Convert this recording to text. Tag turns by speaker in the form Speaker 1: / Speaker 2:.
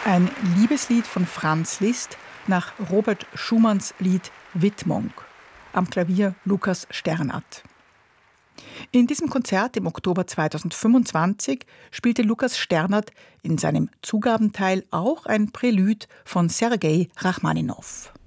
Speaker 1: Ein Liebeslied von Franz Liszt nach Robert Schumanns Lied Widmung. Am Klavier Lukas Sternert. In diesem Konzert im Oktober 2025 spielte Lukas Sternert in seinem Zugabenteil auch ein Prälude von Sergei Rachmaninow.